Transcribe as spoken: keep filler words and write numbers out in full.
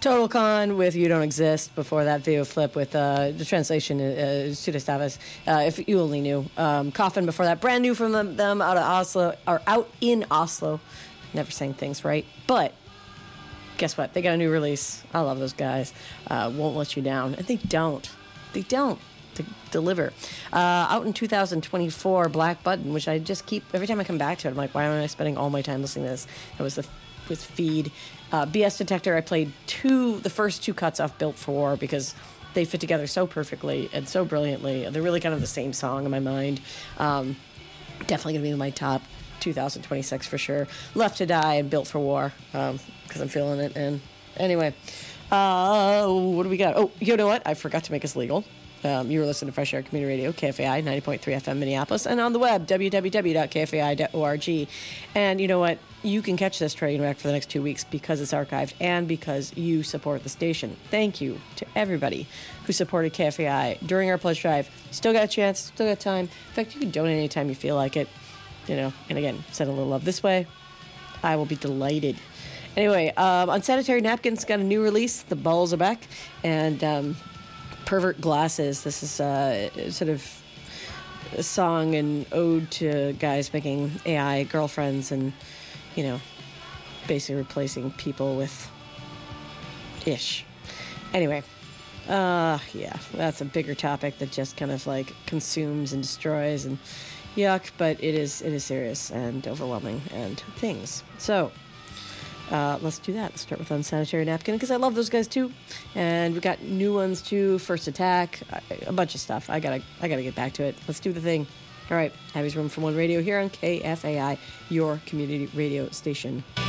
Total Con with You Don't Exist. Before that, Video Flip with uh, the translation, uh, Suda Stavas, uh, if you only knew. Um, Coffin before that, brand new from them, them out of Oslo, or out in Oslo. Never saying things right, but guess what? They got a new release. I love those guys. Uh, won't let you down. And they don't. They don't. To deliver. Uh, out in two thousand twenty-four, Black Button, which I just keep, every time I come back to it, I'm like, why am I spending all my time listening to this? It was the with Feed. Uh, B S Detector, I played two, the first two cuts off Built for War because they fit together so perfectly and so brilliantly. They're really kind of the same song in my mind. Um, definitely going to be in my top two thousand twenty-six for sure. Left to Die and Built for War because um, I'm feeling it. And anyway, uh, what do we got? Oh, you know what? I forgot to make us legal. Um, you were listening to Fresh Air Community Radio, K F A I, ninety point three F M Minneapolis, and on the web, w w w dot k f a i dot org. And you know what? You can catch this train wreck for the next two weeks because it's archived and because you support the station. Thank you to everybody who supported K F A I during our pledge drive. Still got a chance, still got time. In fact, you can donate anytime you feel like it. You know, and again, send a little love this way. I will be delighted. Anyway, um, Unsanitary Napkins got a new release. The balls are back. And um, Pervert Glasses. This is uh, sort of a song and ode to guys making A I girlfriends and, you know, basically replacing people with ish. Anyway, uh, yeah, that's a bigger topic that just kind of like consumes and destroys and yuck, but it is it is serious and overwhelming and things. So uh, let's do that. Let's start with Unsanitary Napkin because I love those guys too, and we got new ones too. First Attack, a bunch of stuff. I gotta I gotta get back to it. Let's do the thing. All right, Abby's Room for One Radio here on K F A I, your community radio station.